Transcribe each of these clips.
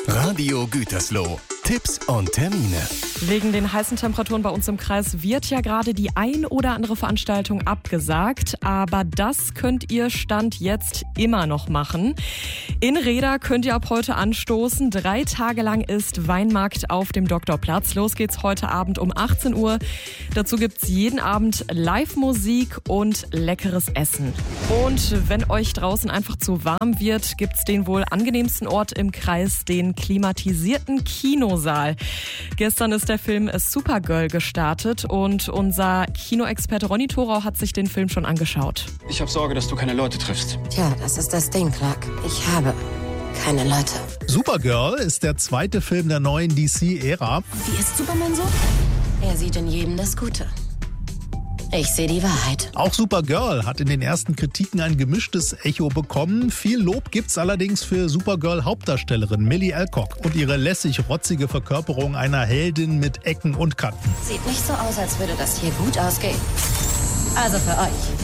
Radio Gütersloh. Tipps und Termine. Wegen den heißen Temperaturen bei uns im Kreis wird ja gerade die ein oder andere Veranstaltung abgesagt. Aber das könnt ihr Stand jetzt immer noch machen. In Reda könnt ihr ab heute anstoßen. 3 Tage lang ist Weinmarkt auf dem Doktorplatz. Los geht's heute Abend um 18 Uhr. Dazu gibt's jeden Abend Live-Musik und leckeres Essen. Und wenn euch draußen einfach zu warm wird, gibt's den wohl angenehmsten Ort im Kreis, den klimatisierten Kinosaal. Gestern ist der Film Supergirl gestartet und unser Kinoexperte Ronny Thorau hat sich den Film schon angeschaut. Ich habe Sorge, dass du keine Leute triffst. Tja, das ist das Ding, Clark. Ich habe keine Leute. Supergirl ist der zweite Film der neuen DC-Ära. Wie ist Superman so? Er sieht in jedem das Gute. Ich sehe die Wahrheit. Auch Supergirl hat in den ersten Kritiken ein gemischtes Echo bekommen. Viel Lob gibt's allerdings für Supergirl-Hauptdarstellerin Millie Alcock und ihre lässig-rotzige Verkörperung einer Heldin mit Ecken und Kanten. Sieht nicht so aus, als würde das hier gut ausgehen. Also für euch.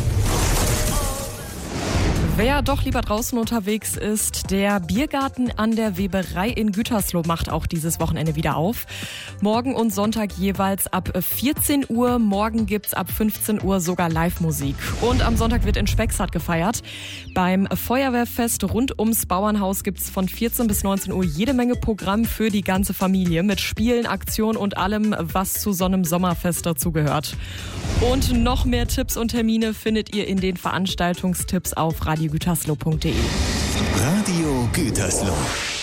Wer doch lieber draußen unterwegs ist, der Biergarten an der Weberei in Gütersloh macht auch dieses Wochenende wieder auf. Morgen und Sonntag jeweils ab 14 Uhr. Morgen gibt's ab 15 Uhr sogar Live-Musik. Und am Sonntag wird in Spexart gefeiert. Beim Feuerwehrfest rund ums Bauernhaus gibt's von 14 bis 19 Uhr jede Menge Programm für die ganze Familie mit Spielen, Aktionen und allem, was zu so einem Sommerfest dazugehört. Und noch mehr Tipps und Termine findet ihr in den Veranstaltungstipps auf radiogütersloh.de. Radio Gütersloh.